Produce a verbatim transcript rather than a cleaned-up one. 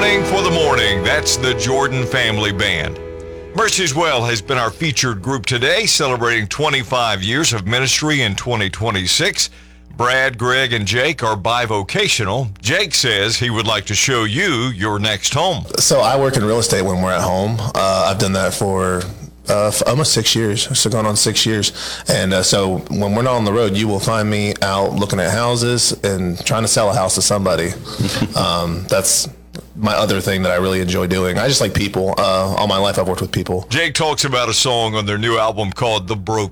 morning for the morning. That's the Jordan Family Band. Mercy's Well has been our featured group today, celebrating twenty-five years of ministry in twenty twenty-six. Brad, Greg, and Jake are bivocational. Jake says he would like to show you your next home. So I work in real estate when we're at home. Uh, I've done that for uh, for almost six years, so going on six years. And uh, so when we're not on the road, you will find me out looking at houses and trying to sell a house to somebody. um, that's my other thing that I really enjoy doing. I just like people. Uh, all my life I've worked with people. Jake talks about a song on their new album called The Broken